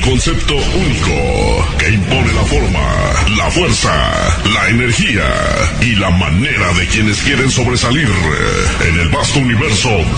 concepto único que impone la forma, la fuerza, la energía y la manera de quienes quieren sobresalir en el vasto universo